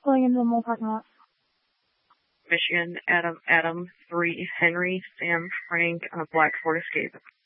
pulling into the mall parking lot. Michigan, Adam, 3, Henry, Sam, Frank, on a black Ford Escape.